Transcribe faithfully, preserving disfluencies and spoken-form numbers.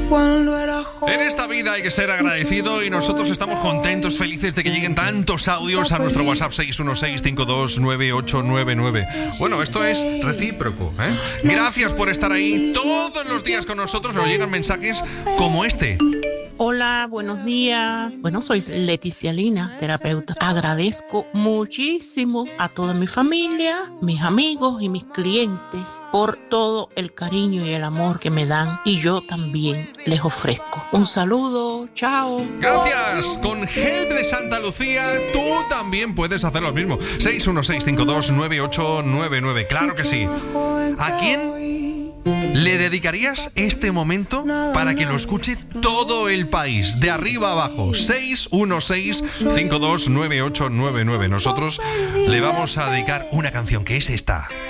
En esta vida hay que ser agradecido y nosotros estamos contentos, felices de que lleguen tantos audios a nuestro WhatsApp seis uno seis, cinco dos nueve ocho nueve nueve. Bueno, esto es recíproco, ¿eh? Gracias por estar ahí todos los días con nosotros. Nos llegan mensajes como este. Hola, buenos días. Bueno, soy Leticia Lina, terapeuta. Agradezco muchísimo a toda mi familia, mis amigos y mis clientes por todo el cariño y el amor que me dan y yo también les ofrezco. Un saludo, chao. Gracias. Con Help de Santa Lucía, tú también puedes hacer lo mismo. seis uno seis, cinco dos nueve ocho nueve nueve. Claro que sí. ¿A quién le dedicarías este momento para que lo escuche todo el país, de arriba a abajo? seis uno seis, cinco dos nueve ocho nueve nueve. Nosotros le vamos a dedicar una canción que es esta.